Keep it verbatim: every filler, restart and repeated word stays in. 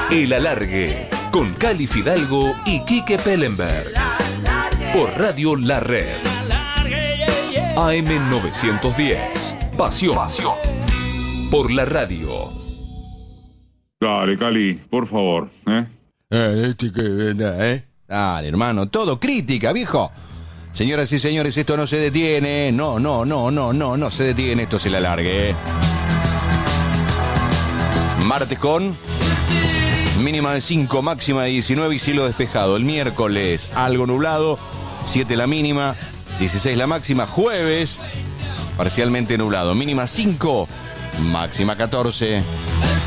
El Alargue, con Cali Fidalgo y Quique Pellenberg. Por Radio La Red. A M novecientos diez. Pasión. Pasión. Por la radio. Dale, Cali, por favor, ¿eh? Eh, este que venda, ¿eh? Dale, hermano, todo crítica, viejo. Señoras y señores, esto no se detiene. No, no, no, no, no, no se detiene. Esto se le alargue. Martes con mínima de cinco, máxima de diecinueve y cielo despejado. El miércoles algo nublado, siete la mínima, dieciséis la máxima. Jueves parcialmente nublado, mínima cinco, máxima catorce.